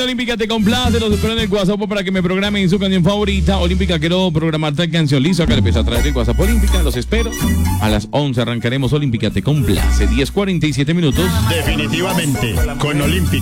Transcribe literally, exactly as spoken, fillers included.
Olímpica te complace, los espero en el WhatsApp para que me programen su canción favorita. Olímpica, quiero programar tal canción. Listo, acá le empiezo a traer el WhatsApp Olímpica, los espero. A las once arrancaremos Olímpica te complace, diez cuarenta y siete minutos. Definitivamente, con Olímpica.